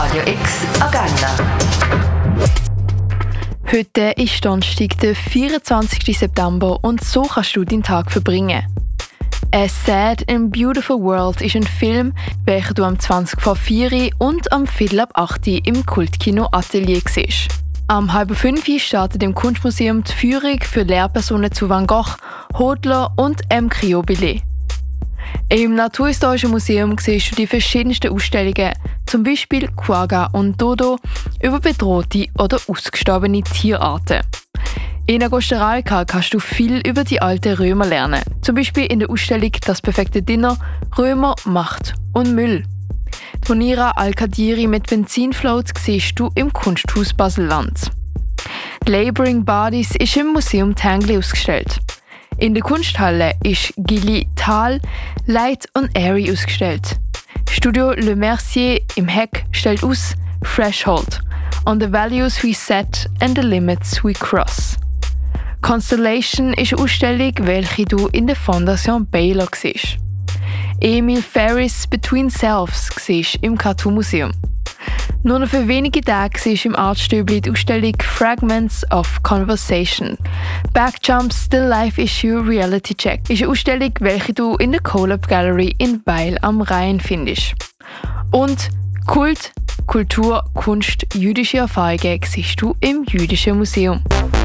Radio X Agenda. Heute ist Donnerstag, der 24. September und so kannst du deinen Tag verbringen. «A Sad and Beautiful World» ist ein Film, welchen du am 20 vor 4 und am Viertel ab 8 im Kultkino Atelier siehst. Am 4:30 startet im Kunstmuseum die Führung für Lehrpersonen zu Van Gogh, Hodler und M. Criobillet. Im Naturhistorischen Museum siehst du die verschiedensten Ausstellungen, zum Beispiel Quagga und Dodo, über bedrohte oder ausgestorbene Tierarten. In Costa Rica kannst du viel über die alten Römer lernen, zum Beispiel in der Ausstellung «Das perfekte Dinner – Römer, Macht und Müll». Die Monira Al-Qadiri mit Benzinfloat siehst du im Kunsthaus Basel-Land. «Laboring Bodies» ist im Museum Tangley ausgestellt. In der Kunsthalle ist Gilly Thal, Light und Airy ausgestellt. Studio Le Mercier im Heck stellt aus «Threshold – On the Values We Set and the Limits We Cross». «Constellation» ist eine Ausstellung, welche du in der Fondation Baylor siehst. Emil Ferris «Between Selves» siehst im Cartoon Museum. Nur noch für wenige Tage siehst du im Artstübli die Ausstellung «Fragments of Conversation». «Backjumps – The Life Issue Reality Check» ist eine Ausstellung, welche du in der Colab Gallery in Weil am Rhein findest. Und Kult, Kultur, Kunst, jüdische Erfahrungen siehst du im Jüdischen Museum.